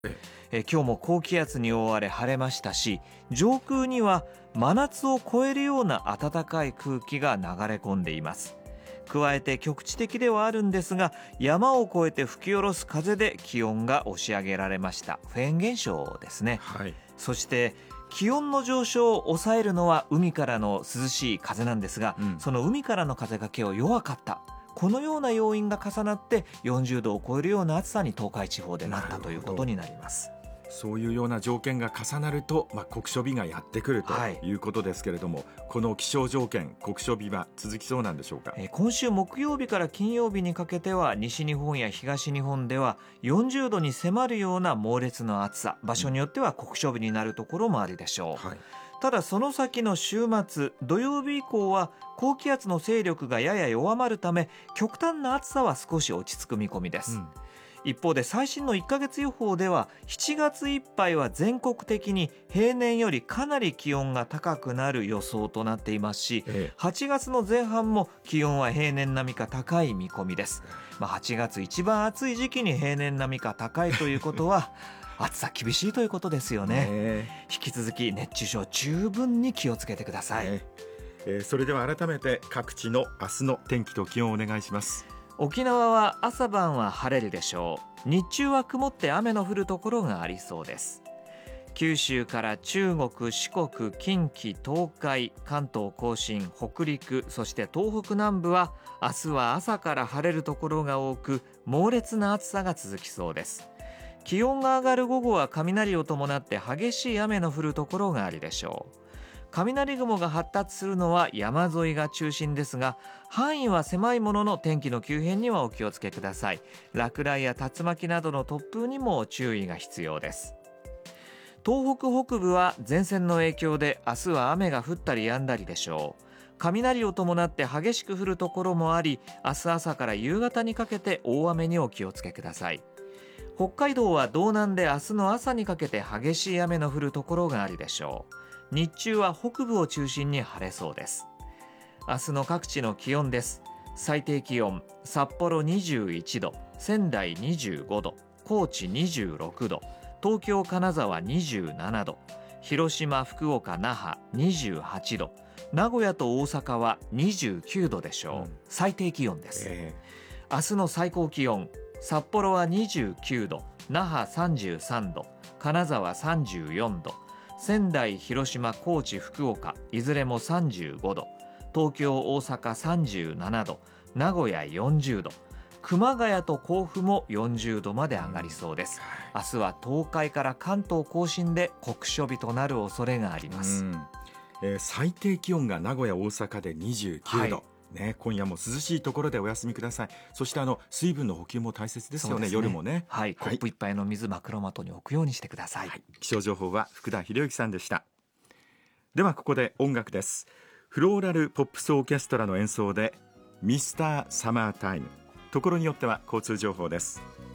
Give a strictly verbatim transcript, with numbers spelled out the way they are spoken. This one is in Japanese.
ええ今日も高気圧に覆われ晴れましたし、上空には真夏を超えるような暖かい空気が流れ込んでいます。加えて局地的ではあるんですが、山を越えて吹き下ろす風で気温が押し上げられました。フェーン現象ですね。 はい、 そして気温の上昇を抑えるのは海からの涼しい風なんですが、 うん、 その海からの風が今日弱かった、このような要因が重なってよんじゅうどを超えるような暑さに東海地方でなったということになります。 そういうような条件が重なると、まあ、酷暑日がやってくるということですけれども、はい、この気象条件、酷暑日は続きそうなんでしょうか。 えー、今週木曜日から金曜日にかけては西日本や東日本ではよんじゅうどに迫るような猛烈な暑さ、場所によっては酷暑日になるところもあるでしょう、はい。ただその先の週末土曜日以降は高気圧の勢力がやや弱まるため、極端な暑さは少し落ち着く見込みです、うん。一方で最新のいっかげつ予報ではしちがついっぱいは全国的に平年よりかなり気温が高くなる予想となっていますし、ええ、はちがつの前半も気温は平年並みか高い見込みです、まあ、はちがつ一番暑い時期に平年並みか高いということは暑さ厳しいということですよね、えー、引き続き熱中症十分に気をつけてください、えーえー、それでは改めて各地の明日の天気と気温をお願いします。 沖縄は朝晩は晴れるでしょう。日中は曇って雨の降るところがありそうです。九州から中国、四国、近畿、東海、関東甲信、北陸、そして東北南部は明日は朝から晴れるところが多く、猛烈な暑さが続きそうです。気温が上がる午後は雷を伴って激しい雨の降るところがあるでしょう。雷雲が発達するのは山沿いが中心ですが、範囲は狭いものの天気の急変にはお気をつけください。落雷や竜巻などの突風にも注意が必要です。東北北部は前線の影響で明日は雨が降ったり止んだりでしょう。雷を伴って激しく降るところもあり、明日朝から夕方にかけて大雨にお気をつけください。北海道は道南で明日の朝にかけて激しい雨の降るところがあるでしょう。日中は北部を中心に晴れそうです。明日の各地の気温です。最低気温、札幌にじゅういちど、仙台にじゅうごど、高知にじゅうろくど、東京金沢にじゅうななど、広島福岡那覇にじゅうはちど、名古屋と大阪はにじゅうきゅうどでしょう、うん、最低気温です、えー、明日の最高気温、札幌はにじゅうきゅうど、那覇さんじゅうさんど、金沢さんじゅうよんど、仙台、広島、高知、福岡いずれもさんじゅうごど、東京、大阪さんじゅうななど、名古屋よんじゅうど、熊谷と甲府もよんじゅうどまで上がりそうです。明日は東海から関東甲信で酷暑日となる恐れがあります、うんえー、最低気温が名古屋、大阪でにじゅうきゅうど、はいね、今夜も涼しいところでお休みください。そしてあの水分の補給も大切ですよ ね, ね夜もね、 はい、コップ一杯の水、枕元に置くようにしてください、はい、 気象情報は福田博之さんでした。ではここで音楽です。フローラルポップスオーケストラの演奏でミスターサマータイム。ところによっては交通情報です。